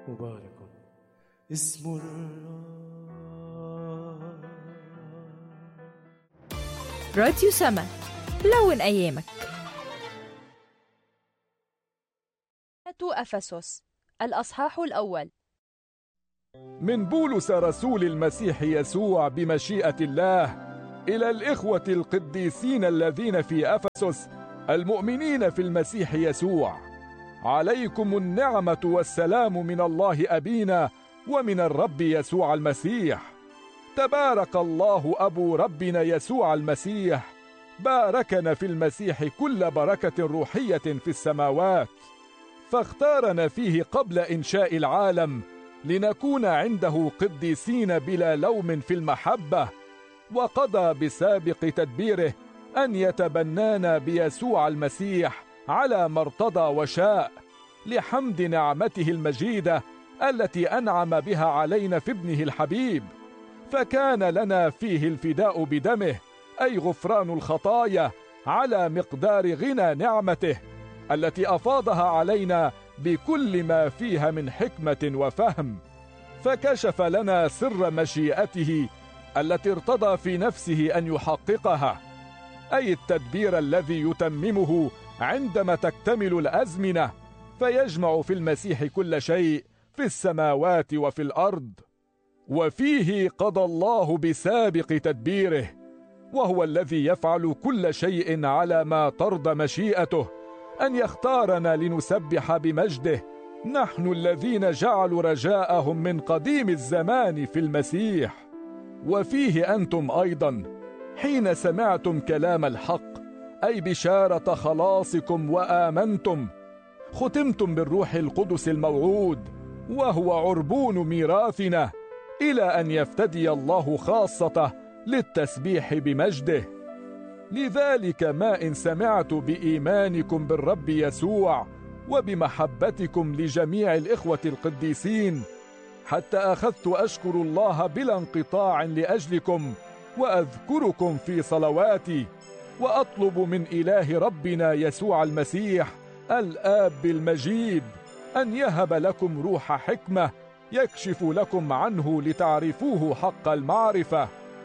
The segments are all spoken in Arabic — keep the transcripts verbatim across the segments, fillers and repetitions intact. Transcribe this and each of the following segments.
مبارك اسم الله. راديو سما، لون أيامك. أفسس الأصحاح الأول. من بولس رسول المسيح يسوع بمشيئة الله إلى الإخوة القديسين الذين في أفسس المؤمنين في المسيح يسوع، عليكم النعمة والسلام من الله أبينا ومن الرب يسوع المسيح. تبارك الله أبو ربنا يسوع المسيح، باركنا في المسيح كل بركة روحية في السماوات، فاختارنا فيه قبل إنشاء العالم لنكون عنده قديسين بلا لوم في المحبة، وقضى بسابق تدبيره أن يتبنانا بيسوع المسيح على ما ارتضى وشاء، لحمد نعمته المجيدة التي أنعم بها علينا في ابنه الحبيب. فكان لنا فيه الفداء بدمه، أي غفران الخطايا على مقدار غنى نعمته التي أفاضها علينا بكل ما فيها من حكمة وفهم. فكشف لنا سر مشيئته التي ارتضى في نفسه أن يحققها، أي التدبير الذي يتممه عندما تكتمل الأزمنة، فيجمع في المسيح كل شيء في السماوات وفي الأرض. وفيه قضى الله بسابق تدبيره، وهو الذي يفعل كل شيء على ما ترضى مشيئته، أن يختارنا لنسبح بمجده، نحن الذين جعلوا رجاءهم من قديم الزمان في المسيح. وفيه أنتم أيضا حين سمعتم كلام الحق، أي بشارة خلاصكم، وآمنتم، ختمتم بالروح القدس الموعود، وهو عربون ميراثنا، إلى أن يفتدي الله خاصته للتسبيح بمجده. لذلك ما إن سمعت بإيمانكم بالرب يسوع وبمحبتكم لجميع الإخوة القديسين، حتى أخذت أشكر الله بلا انقطاع لأجلكم، وأذكركم في صلواتي، وأطلب من إله ربنا يسوع المسيح الآب المجيد أن يهب لكم روح حكمة يكشف لكم عنه لتعرفوه حق المعرفة،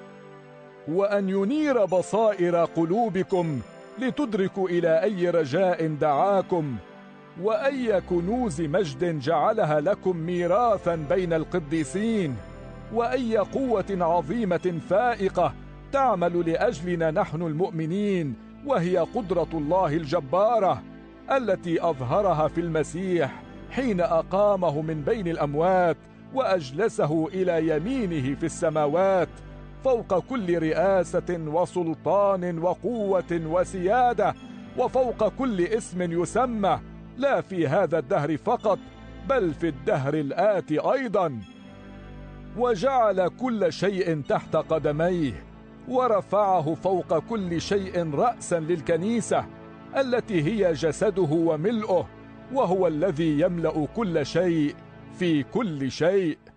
وأن ينير بصائر قلوبكم لتدركوا إلى أي رجاء دعاكم، وأي كنوز مجد جعلها لكم ميراثا بين القديسين، وأي قوة عظيمة فائقة تعمل لأجلنا نحن المؤمنين، وهي قدرة الله الجبارة التي أظهرها في المسيح حين أقامه من بين الأموات وأجلسه إلى يمينه في السماوات، فوق كل رئاسة وسلطان وقوة وسيادة، وفوق كل اسم يسمى، لا في هذا الدهر فقط بل في الدهر الآتي أيضا. وجعل كل شيء تحت قدميه، ورفعه فوق كل شيء رأسا للكنيسة التي هي جسده وملؤه، وهو الذي يملأ كل شيء في كل شيء.